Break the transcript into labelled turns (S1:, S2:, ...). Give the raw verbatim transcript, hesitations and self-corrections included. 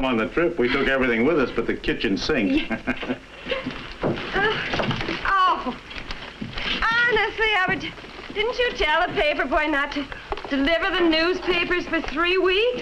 S1: on the trip, we took everything with us but the kitchen sink.
S2: Yeah. uh, oh, honestly, Albert, didn't you tell the paper boy not to deliver the newspapers for three weeks?